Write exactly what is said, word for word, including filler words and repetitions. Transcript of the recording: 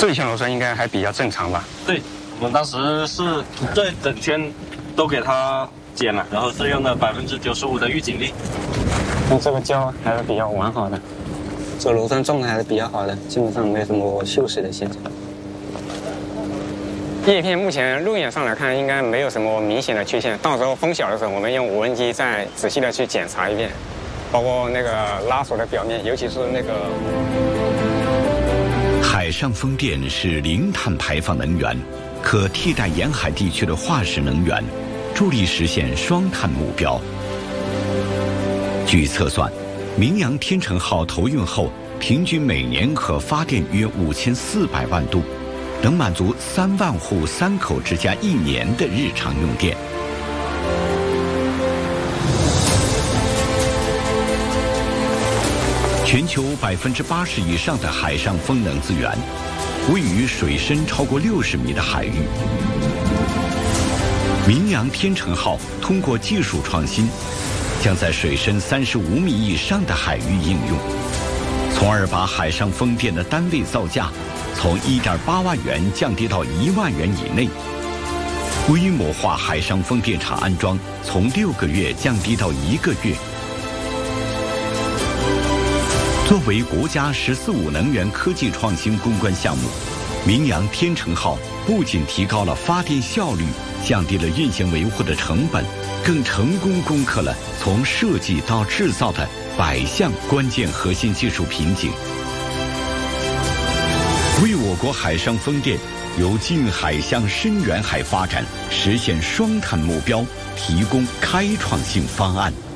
这些螺栓应该还比较正常吧？ 对，我们当时是这整圈都给它剪了，然后是用了百分之九十五的预警力。 那这个胶还是比较完好的，这螺栓种的还是比较好的，基本上没什么锈蚀的现象。叶片目前肉眼上来看，应该没有什么明显的缺陷。到时候封小的时候，我们用无人机再仔细的去检查一遍，包括那个拉锁的表面，尤其是那个。 海上风电是零碳排放能源，可替代沿海地区的化石能源，助力实现双碳目标。据测算，明阳天成号投运后，平均每年可发电约五千四百万度。能满足三万户三口之家一年的日常用电。全球百分之八十以上的海上风能资源位于水深超过六十米的海域。明阳天成号通过技术创新，将在水深三十五米以上的海域应用，从而把海上风电的单位造价从一点八万元降低到一万元以内，规模化海上风电场安装从六个月降低到一个月。作为国家“十四五”能源科技创新攻关项目，明阳天成号不仅提高了发电效率，降低了运行维护的成本，更成功攻克了从设计到制造的百项关键核心技术瓶颈，为我国海上风电由近海向深远海发展，实现双碳目标提供开创性方案。